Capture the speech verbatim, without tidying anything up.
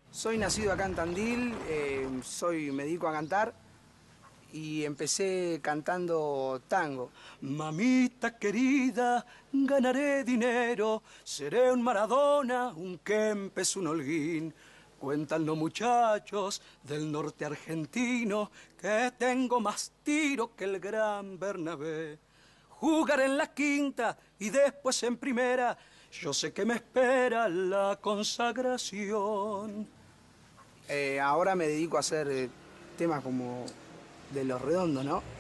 Soy nacido acá en Tandil, eh, soy, me dedico a cantar y empecé cantando tango. Mamita querida, ganaré dinero, seré un Maradona, un Kempes, un Holguín. Cuentan los muchachos del norte argentino que tengo más tiro que el gran Bernabé. Jugar en la quinta y después en primera, yo sé que me espera la consagración. Eh, ahora me dedico a hacer eh, temas como de Los Redondos, ¿no?